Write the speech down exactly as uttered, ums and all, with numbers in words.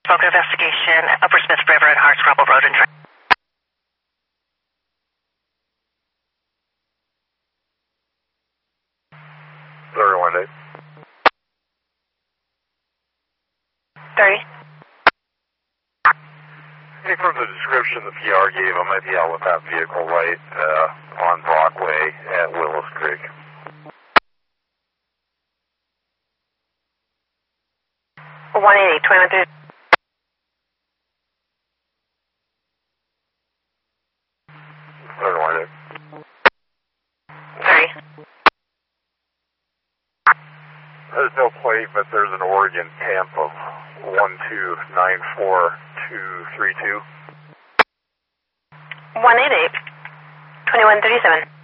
Smoker investigation, Upper Smith River and Hardscrabble Road and Drive. thirty-one eight. thirty. Hey, from the description the P R gave, I might be out with that vehicle light uh, on Brockway at Willis Creek. one eighty, twenty-one thirty. thirty-one eight. thirty. There's no plate, but there's an Oregon temp of one two nine four two three two. one eighty-eight, twenty-one thirty-seven.